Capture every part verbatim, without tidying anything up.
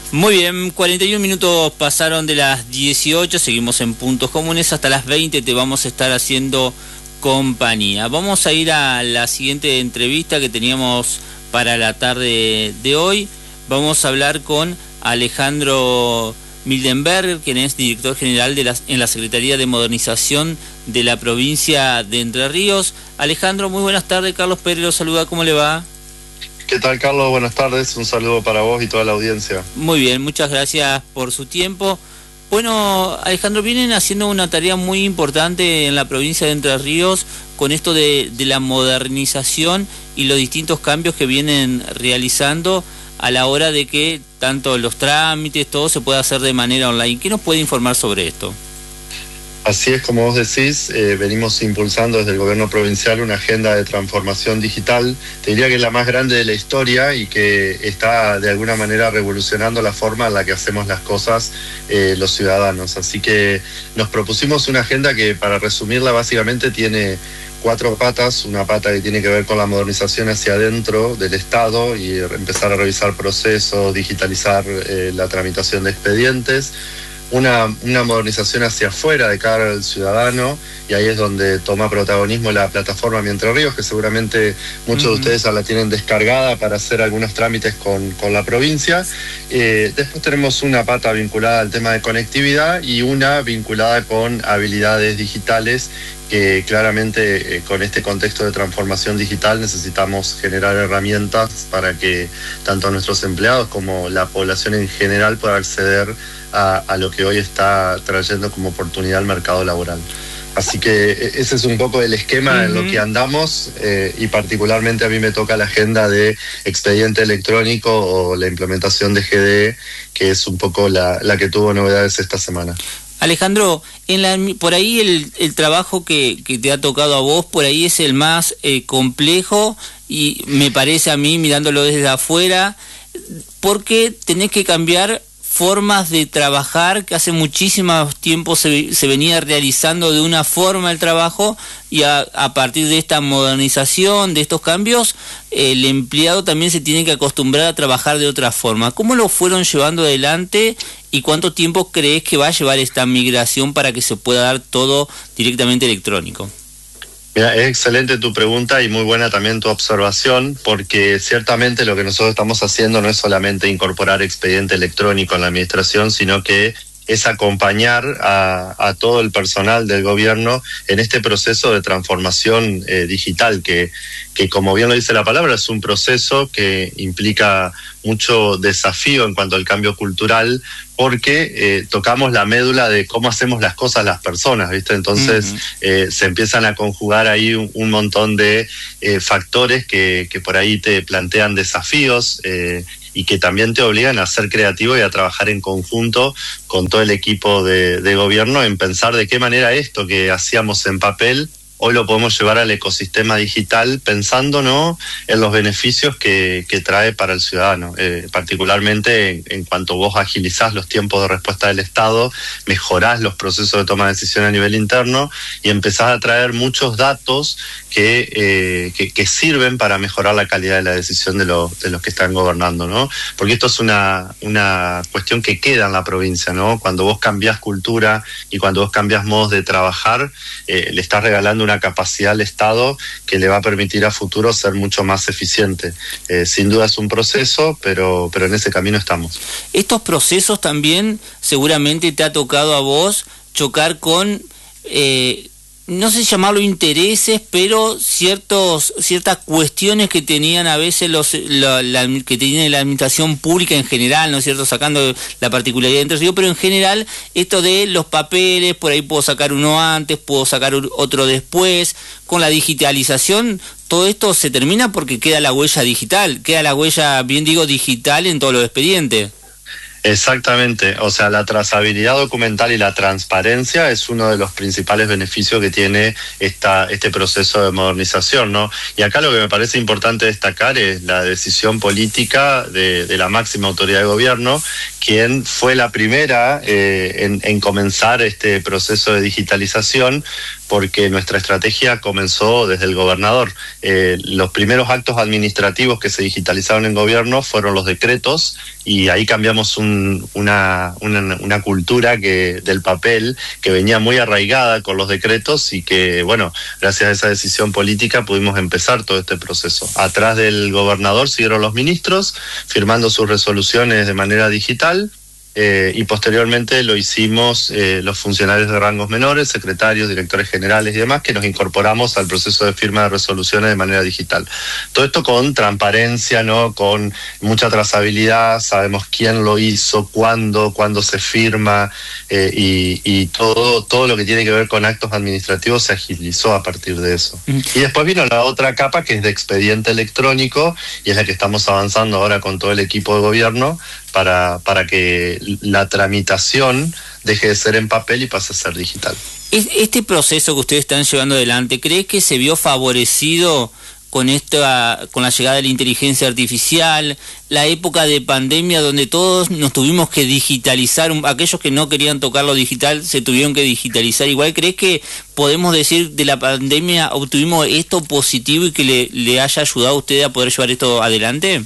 Muy bien, cuarenta y un minutos pasaron de las dieciocho, seguimos en Puntos Comunes, hasta las veinte te vamos a estar haciendo compañía. Vamos a ir a la siguiente entrevista que teníamos para la tarde de hoy. Vamos a hablar con Alejandro Mildenberg, quien es director general de la, en la Secretaría de Modernización de la provincia de Entre Ríos. Alejandro, muy buenas tardes, Carlos Pérez lo saluda, ¿cómo le va? ¿Qué tal, Carlos? Buenas tardes, un saludo para vos y toda la audiencia. Muy bien, muchas gracias por su tiempo. Bueno, Alejandro, vienen haciendo una tarea muy importante en la provincia de Entre Ríos con esto de, de la modernización y los distintos cambios que vienen realizando a la hora de que tanto los trámites, todo se pueda hacer de manera online. ¿Qué nos puede informar sobre esto? Así es, como vos decís, eh, venimos impulsando desde el gobierno provincial una agenda de transformación digital, te diría que es la más grande de la historia y que está de alguna manera revolucionando la forma en la que hacemos las cosas eh, los ciudadanos. Así que nos propusimos una agenda que, para resumirla, básicamente tiene cuatro patas. Una pata que tiene que ver con la modernización hacia adentro del Estado y empezar a revisar procesos, digitalizar eh, la tramitación de expedientes. Una, una modernización hacia afuera de cara al ciudadano, y ahí es donde toma protagonismo la plataforma Mi Entre Ríos, que seguramente muchos uh-huh. de ustedes ya la tienen descargada para hacer algunos trámites con, con la provincia. Eh, después tenemos una pata vinculada al tema de conectividad y una vinculada con habilidades digitales, que claramente eh, con este contexto de transformación digital necesitamos generar herramientas para que tanto nuestros empleados como la población en general pueda acceder a, a lo que hoy está trayendo como oportunidad al mercado laboral. Así que ese es un poco el esquema uh-huh. en lo que andamos, eh, y particularmente a mí me toca la agenda de expediente electrónico o la implementación de G D E, que es un poco la, la que tuvo novedades esta semana. Alejandro, en la, por ahí el, el trabajo que, que te ha tocado a vos, por ahí es el más eh, complejo, y me parece a mí, mirándolo desde afuera, porque tenés que cambiar formas de trabajar que hace muchísimo tiempo se, se venía realizando de una forma el trabajo, y a, a partir de esta modernización, de estos cambios, el empleado también se tiene que acostumbrar a trabajar de otra forma. ¿Cómo lo fueron llevando adelante y cuánto tiempo crees que va a llevar esta migración para que se pueda dar todo directamente electrónico? Mira, es excelente tu pregunta y muy buena también tu observación, porque ciertamente lo que nosotros estamos haciendo no es solamente incorporar expediente electrónico en la administración, sino que es acompañar a, a todo el personal del gobierno en este proceso de transformación eh, digital, que, que como bien lo dice la palabra, es un proceso que implica mucho desafío en cuanto al cambio cultural, porque eh, tocamos la médula de cómo hacemos las cosas las personas, ¿viste? Entonces uh-huh. eh, se empiezan a conjugar ahí un, un montón de eh, factores que, que por ahí te plantean desafíos, eh, y que también te obligan a ser creativo y a trabajar en conjunto con todo el equipo de, de gobierno en pensar de qué manera esto que hacíamos en papel hoy lo podemos llevar al ecosistema digital, pensando, ¿no?, en los beneficios que, que trae para el ciudadano, eh, particularmente en, en cuanto vos agilizás los tiempos de respuesta del Estado, mejorás los procesos de toma de decisión a nivel interno y empezás a traer muchos datos que, eh, que, que sirven para mejorar la calidad de la decisión de, lo, de los que están gobernando, ¿no? Porque esto es una, una cuestión que queda en la provincia, ¿no? Cuando vos cambiás cultura y cuando vos cambiás modos de trabajar, eh, le estás regalando una capacidad al Estado que le va a permitir a futuro ser mucho más eficiente. Eh, sin duda es un proceso, pero, pero en ese camino estamos. Estos procesos también seguramente te ha tocado a vos chocar con, eh, no sé llamarlo intereses, pero ciertos ciertas cuestiones que tenían a veces los la, la, que tiene la administración pública en general, ¿no es cierto?, sacando la particularidad de Entre Ríos, pero en general esto de los papeles, por ahí puedo sacar uno antes, puedo sacar otro después. Con la digitalización todo esto se termina porque queda la huella digital, queda la huella, bien digo, digital en todos los expedientes. Exactamente, o sea, la trazabilidad documental y la transparencia es uno de los principales beneficios que tiene esta, este proceso de modernización, ¿no? Y acá lo que me parece importante destacar es la decisión política de, de la máxima autoridad de gobierno, quien fue la primera eh, en, en comenzar este proceso de digitalización, porque nuestra estrategia comenzó desde el gobernador. Eh, los primeros actos administrativos que se digitalizaron en gobierno fueron los decretos, y ahí cambiamos un, una, una, una cultura que, del papel que venía muy arraigada con los decretos, y que, bueno, gracias a esa decisión política pudimos empezar todo este proceso. Atrás del gobernador siguieron los ministros, firmando sus resoluciones de manera digital. Eh, y posteriormente lo hicimos eh, los funcionarios de rangos menores, secretarios, directores generales y demás, que nos incorporamos al proceso de firma de resoluciones de manera digital. Todo esto con transparencia, ¿no? Con mucha trazabilidad, sabemos quién lo hizo, cuándo, cuándo se firma, eh, y, y todo, todo lo que tiene que ver con actos administrativos se agilizó a partir de eso. Mm. Y después vino la otra capa, que es de expediente electrónico, y es la que estamos avanzando ahora con todo el equipo de gobierno, para, para que la tramitación deje de ser en papel y pase a ser digital. Este proceso que ustedes están llevando adelante, ¿cree que se vio favorecido con esta, con la llegada de la inteligencia artificial, la época de pandemia donde todos nos tuvimos que digitalizar, aquellos que no querían tocar lo digital se tuvieron que digitalizar igual? ¿Crees que podemos decir de la pandemia obtuvimos esto positivo y que le, le haya ayudado a usted a poder llevar esto adelante?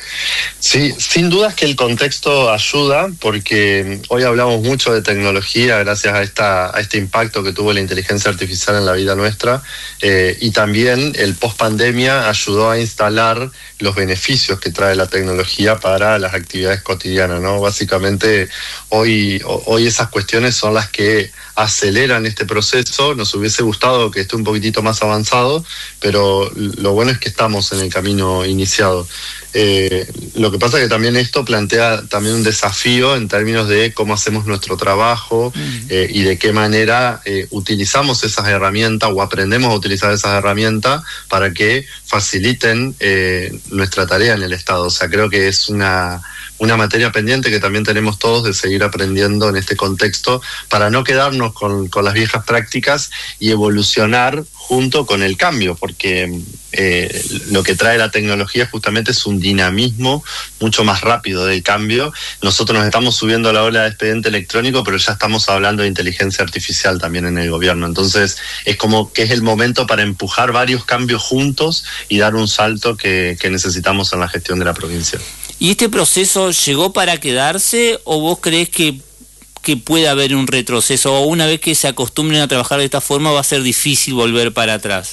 Sí, sin dudas que el contexto ayuda, porque hoy hablamos mucho de tecnología gracias a esta a este impacto que tuvo la inteligencia artificial en la vida nuestra, eh, y también el post-pandemia ayudó a instalar los beneficios que trae la tecnología para las actividades cotidianas, ¿no? Básicamente, hoy, hoy esas cuestiones son las que aceleran este proceso. Nos hubiese gustado que esté un poquitito más avanzado, pero lo bueno es que estamos en el camino iniciado. Eh, lo que pasa es que también esto plantea también un desafío en términos de cómo hacemos nuestro trabajo, uh-huh. eh, y de qué manera eh, utilizamos esas herramientas o aprendemos a utilizar esas herramientas para que faciliten eh, nuestra tarea en el Estado. O sea, creo que es una... una materia pendiente que también tenemos todos de seguir aprendiendo en este contexto para no quedarnos con, con las viejas prácticas y evolucionar junto con el cambio, porque eh, lo que trae la tecnología justamente es un dinamismo mucho más rápido del cambio. Nosotros nos estamos subiendo a la ola de expediente electrónico, pero ya estamos hablando de inteligencia artificial también en el gobierno. Entonces es como que es el momento para empujar varios cambios juntos y dar un salto que, que necesitamos en la gestión de la provincia. ¿Y este proceso llegó para quedarse o vos creés que, que puede haber un retroceso, o una vez que se acostumbren a trabajar de esta forma va a ser difícil volver para atrás?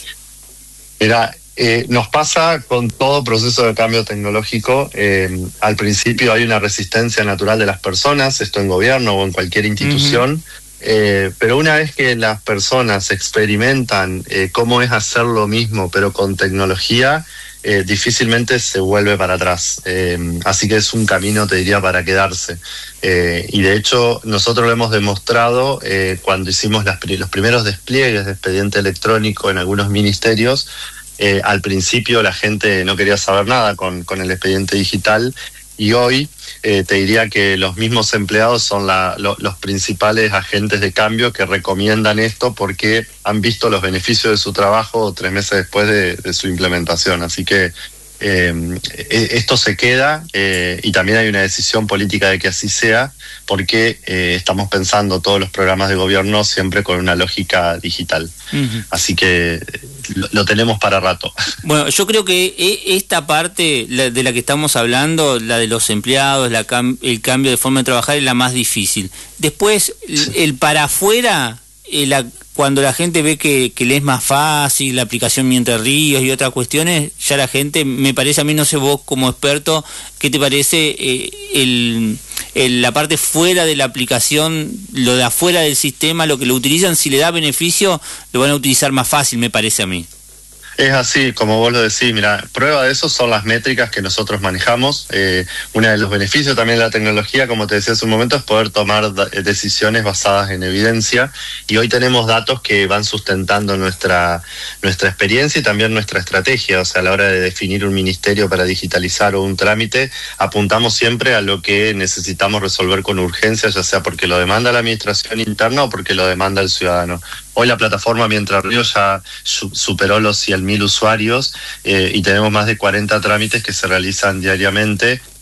Mira, eh, nos pasa con todo proceso de cambio tecnológico. Eh, al principio hay una resistencia natural de las personas, esto en gobierno o en cualquier institución, uh-huh. eh, pero una vez que las personas experimentan eh, cómo es hacer lo mismo pero con tecnología, Eh, difícilmente se vuelve para atrás. Eh, así que es un camino, te diría, para quedarse. Eh, y de hecho, nosotros lo hemos demostrado eh, cuando hicimos las, los primeros despliegues de expediente electrónico en algunos ministerios. Eh, al principio la gente no quería saber nada con, con el expediente digital, y hoy eh, te diría que los mismos empleados son la, lo, los principales agentes de cambio que recomiendan esto porque han visto los beneficios de su trabajo tres meses después de, de su implementación. Así que eh, esto se queda, eh, y también hay una decisión política de que así sea, porque eh, estamos pensando todos los programas de gobierno siempre con una lógica digital. Uh-huh. Así que lo, lo tenemos para rato. Bueno, yo creo que esta parte la, de la que estamos hablando, la de los empleados, la cam, el cambio de forma de trabajar, es la más difícil. Después, sí. el, el para afuera, el, la, cuando la gente ve que, que le es más fácil la aplicación Mientras Ríos y otras cuestiones, ya la gente, me parece, a mí, no sé vos como experto, ¿qué te parece eh, el, el, la parte fuera de la aplicación, lo de afuera del sistema, lo que lo utilizan, si le da beneficio, lo van a utilizar más fácil, me parece a mí? Es así, como vos lo decís. Mira, prueba de eso son las métricas que nosotros manejamos. Eh, uno de los beneficios también de la tecnología, como te decía hace un momento, es poder tomar decisiones basadas en evidencia, y hoy tenemos datos que van sustentando nuestra, nuestra experiencia y también nuestra estrategia. O sea, a la hora de definir un ministerio para digitalizar o un trámite, apuntamos siempre a lo que necesitamos resolver con urgencia, ya sea porque lo demanda la administración interna o porque lo demanda el ciudadano. Hoy la plataforma Mientras Ríos ya su, superó los cien mil usuarios, eh, y tenemos más de cuarenta trámites que se realizan diariamente,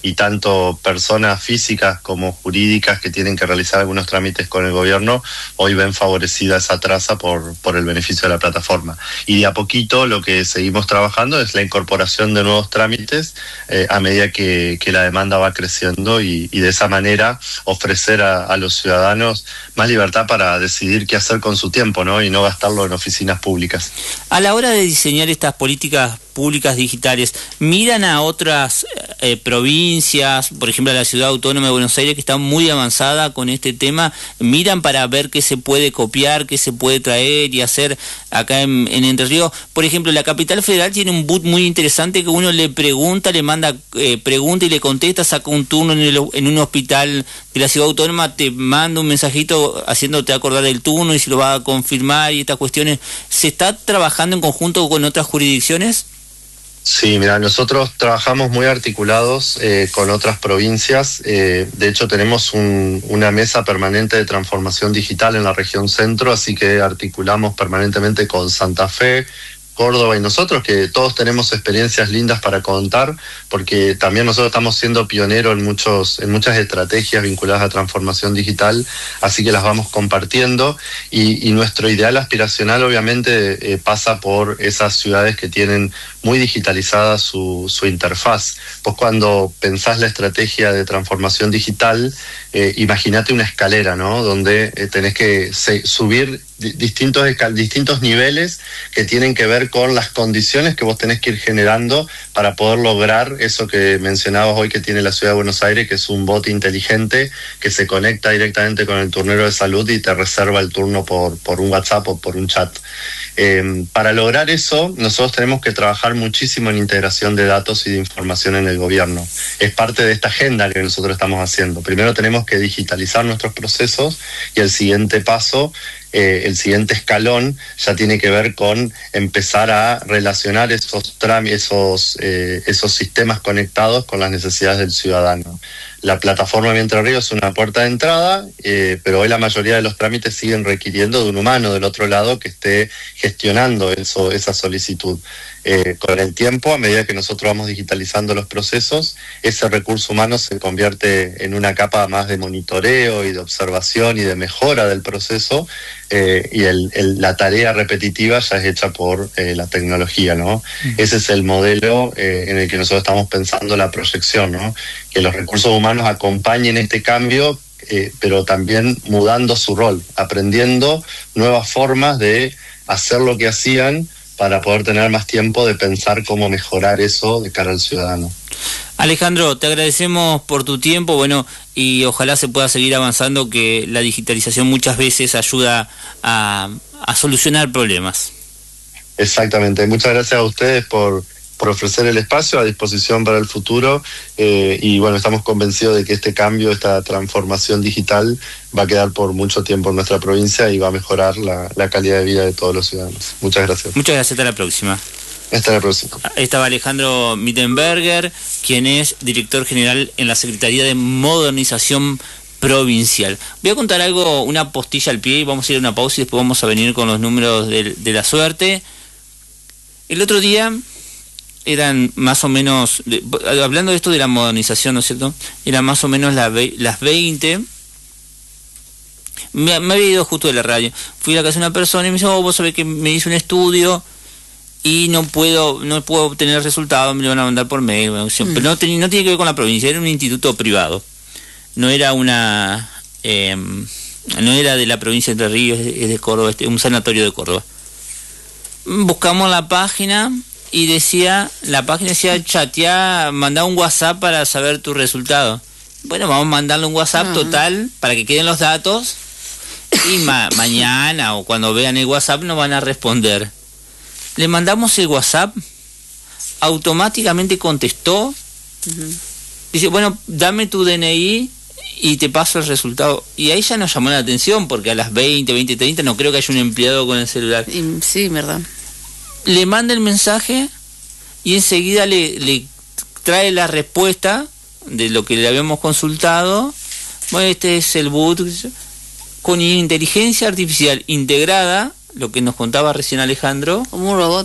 y tanto personas físicas como jurídicas que tienen que realizar algunos trámites con el gobierno hoy ven favorecida esa traza por, por el beneficio de la plataforma. Y de a poquito lo que seguimos trabajando es la incorporación de nuevos trámites eh, a medida que, que la demanda va creciendo y, y de esa manera ofrecer a, a los ciudadanos más libertad para decidir qué hacer con su tiempo, ¿no? Y no gastarlo en oficinas públicas. A la hora de diseñar estas políticas públicas digitales, ¿miran a otras eh, provincias, por ejemplo a la Ciudad Autónoma de Buenos Aires, que está muy avanzada con este tema? ¿Miran para ver qué se puede copiar, qué se puede traer y hacer acá en, en Entre Ríos? Por ejemplo, la Capital Federal tiene un boot muy interesante que uno le pregunta, le manda eh, pregunta y le contesta, saca un turno en, el, en un hospital de la Ciudad Autónoma, te manda un mensajito haciéndote acordar el turno y si lo va a confirmar y estas cuestiones. ¿Se está trabajando en conjunto con otras jurisdicciones? Sí, mira, nosotros trabajamos muy articulados eh, con otras provincias. Eh, de hecho, tenemos un, una mesa permanente de transformación digital en la región centro, así que articulamos permanentemente con Santa Fe, Córdoba y nosotros, que todos tenemos experiencias lindas para contar, porque también nosotros estamos siendo pioneros en muchos, en muchas estrategias vinculadas a transformación digital, así que las vamos compartiendo y, y nuestro ideal aspiracional obviamente eh, pasa por esas ciudades que tienen muy digitalizada su, su interfaz. Vos cuando pensás la estrategia de transformación digital, eh, imagínate una escalera, ¿no? Donde eh, tenés que se, subir distintos, distintos niveles que tienen que ver con las condiciones que vos tenés que ir generando para poder lograr eso que mencionabas hoy que tiene la Ciudad de Buenos Aires, que es un bot inteligente que se conecta directamente con el turnero de salud y te reserva el turno por, por un WhatsApp o por un chat. Eh, para lograr eso, nosotros tenemos que trabajar muchísimo en integración de datos y de información en el gobierno. Es parte de esta agenda que nosotros estamos haciendo. Primero tenemos que digitalizar nuestros procesos y el siguiente paso, eh, el siguiente escalón ya tiene que ver con empezar a relacionar esos trámites, esos, eh, esos sistemas conectados con las necesidades del ciudadano. La plataforma Entre Ríos es una puerta de entrada, eh, pero hoy la mayoría de los trámites siguen requiriendo de un humano del otro lado que esté gestionando eso, esa solicitud. Eh, con el tiempo, a medida que nosotros vamos digitalizando los procesos, ese recurso humano se convierte en una capa más de monitoreo y de observación y de mejora del proceso, eh, y el, el, la tarea repetitiva ya es hecha por eh, la tecnología, ¿no? Uh-huh. Ese es el modelo eh, en el que nosotros estamos pensando la proyección, ¿no? Que los recursos humanos acompañen este cambio, eh, pero también mudando su rol, aprendiendo nuevas formas de hacer lo que hacían para poder tener más tiempo de pensar cómo mejorar eso de cara al ciudadano. Alejandro, te agradecemos por tu tiempo, bueno, y ojalá se pueda seguir avanzando, que la digitalización muchas veces ayuda a, a solucionar problemas. Exactamente, muchas gracias a ustedes por, por ofrecer el espacio a disposición para el futuro, eh, y bueno, estamos convencidos de que este cambio, esta transformación digital va a quedar por mucho tiempo en nuestra provincia y va a mejorar la, la calidad de vida de todos los ciudadanos. Muchas gracias. Muchas gracias, hasta la próxima. Hasta la próxima. Estaba Alejandro Mittenberger, quien es director general en la Secretaría de Modernización Provincial. Voy a contar algo, una postilla al pie, y vamos a ir a una pausa y después vamos a venir con los números de, de la suerte. El otro día eran más o menos, de, hablando de esto de la modernización, ¿no es cierto? Eran más o menos la, las veinte. Me, me había ido justo de la radio. Fui a la casa de una persona y me dice, oh, vos sabés que me hice un estudio y no puedo no puedo obtener el resultado, me lo van a mandar por mail. Bueno, mm. Pero no, ten, no tiene que ver con la provincia, era un instituto privado. No era una... Eh, no era de la provincia de Entre Ríos, es de Córdoba, este, un sanatorio de Córdoba. Buscamos la página y decía, la página decía chatear, mandar un WhatsApp para saber tu resultado. Bueno, vamos a mandarle un WhatsApp uh-huh. total para que queden los datos y ma- mañana o cuando vean el WhatsApp nos van a responder. Le mandamos el WhatsApp, automáticamente contestó, uh-huh. dice, bueno, dame tu D N I y te paso el resultado. Y ahí ya nos llamó la atención, porque a las veinte, veinte, treinta no creo que haya un empleado con el celular. Sí, verdad. Le manda el mensaje y enseguida le, le trae la respuesta de lo que le habíamos consultado. Bueno, este es el boot con inteligencia artificial integrada, lo que nos contaba recién Alejandro. Como un robot.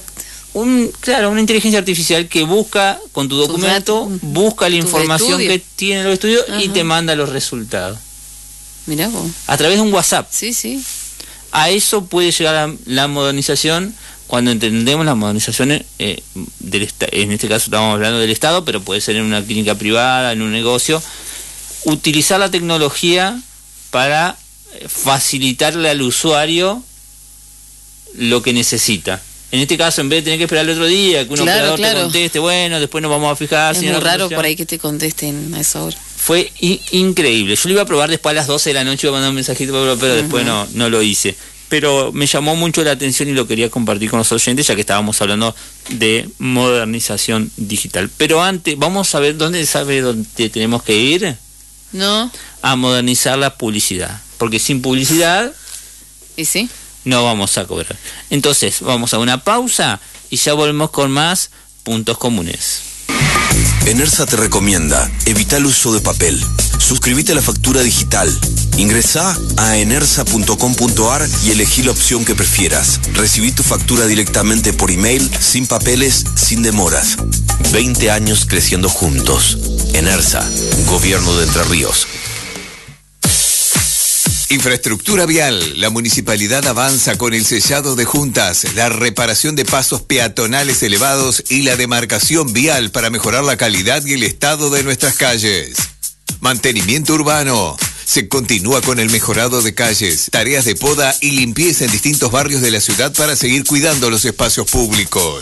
Un, claro, una inteligencia artificial que busca con tu documento, tu busca la información que tiene los estudios Ajá. y te manda los resultados. Mirá vos. A través de un WhatsApp. Sí, sí. A eso puede llegar la, la modernización cuando entendemos las modernizaciones eh, del esta- en este caso estamos hablando del Estado, pero puede ser en una clínica privada, en un negocio. Utilizar la tecnología para facilitarle al usuario lo que necesita. En este caso, en vez de tener que esperar el otro día, que un claro, operador claro. te conteste, bueno, después nos vamos a fijar. Es si muy no raro por ahí que te contesten a esa hora. Fue i- increíble. Yo lo iba a probar después a las doce de la noche, iba a mandar un mensajito, pero, pero uh-huh. después no, no lo hice. Pero me llamó mucho la atención y lo quería compartir con los oyentes, ya que estábamos hablando de modernización digital. Pero antes, vamos a ver dónde sabe dónde tenemos que ir. No. A modernizar la publicidad. Porque sin publicidad... ¿Y sí? No vamos a cobrar. Entonces, vamos a una pausa y ya volvemos con más puntos comunes. Enersa te recomienda, evita el uso de papel. Suscríbete a la factura digital. Ingresá a enersa punto com punto ar y elegí la opción que prefieras. Recibí tu factura directamente por email, sin papeles, sin demoras. veinte años creciendo juntos. Enersa, Gobierno de Entre Ríos. Infraestructura vial. La municipalidad avanza con el sellado de juntas, la reparación de pasos peatonales elevados y la demarcación vial para mejorar la calidad y el estado de nuestras calles. Mantenimiento urbano. Se continúa con el mejorado de calles, tareas de poda y limpieza en distintos barrios de la ciudad para seguir cuidando los espacios públicos.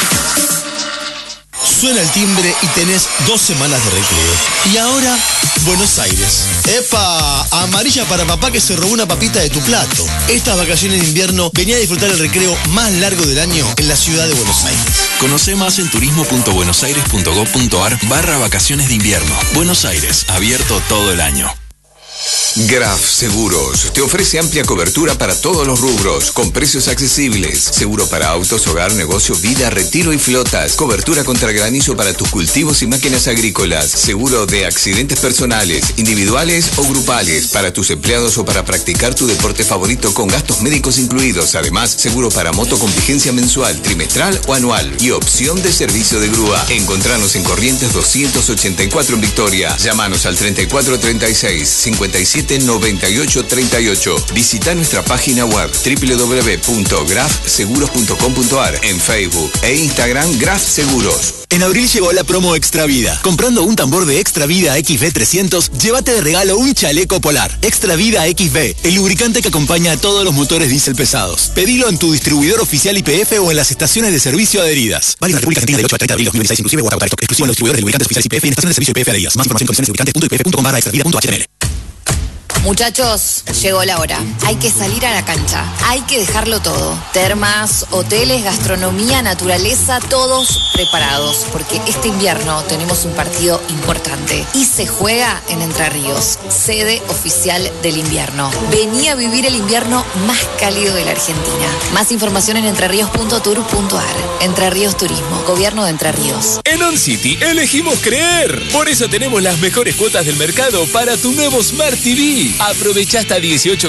Suena el timbre y tenés dos semanas de recreo. Y ahora, Buenos Aires. ¡Epa! Amarilla para papá que se robó una papita de tu plato. Estas vacaciones de invierno venía a disfrutar el recreo más largo del año en la ciudad de Buenos Aires. Conoce más en turismo punto buenos aires punto gov punto ar barra vacaciones de invierno. Buenos Aires, abierto todo el año. Graf Seguros te ofrece amplia cobertura para todos los rubros, con precios accesibles. Seguro para autos, hogar, negocio, vida, retiro y flotas. Cobertura contra granizo para tus cultivos y máquinas agrícolas. Seguro de accidentes personales, individuales o grupales, para tus empleados o para practicar tu deporte favorito con gastos médicos incluidos. Además, seguro para moto con vigencia mensual, trimestral o anual. Y opción de servicio de grúa. Encontranos en Corrientes doscientos ochenta y cuatro en Victoria. Llámanos al treinta y cuatro treinta y seis, cincuenta y siete noventa y ocho treinta y ocho. Visita nuestra página web doble u doble u doble u punto graf seguros punto com punto ar, en Facebook e Instagram Graf Seguros. En abril llegó la promo Extra Vida. Comprando un tambor de Extra Vida X V trescientos, llévate de regalo un chaleco polar. Extra Vida X V, el lubricante que acompaña a todos los motores diésel pesados. Pedilo en tu distribuidor oficial Y P F o en las estaciones de servicio adheridas. Válido en la República Argentina del ocho al treinta de abril de dos mil veintiséis inclusive o hasta agotar stock. Exclusivo en los distribuidores de lubricantes oficiales Y P F y en estaciones de servicio Y P F adheridas. Más información en condiciones lubricantes punto y p f punto com barra extra vida punto h t m l. Muchachos, llegó la hora. Hay que salir a la cancha. Hay que dejarlo todo. Termas, hoteles, gastronomía, naturaleza, todos preparados. Porque este invierno tenemos un partido importante. Y se juega en Entre Ríos, sede oficial del invierno. Vení a vivir el invierno más cálido de la Argentina. Más información en entreríos punto tour punto ar. Entre Ríos Turismo, Gobierno de Entre Ríos. En On City elegimos creer. Por eso tenemos las mejores cuotas del mercado para tu nuevo Smart T V. Aprovecha hasta dieciocho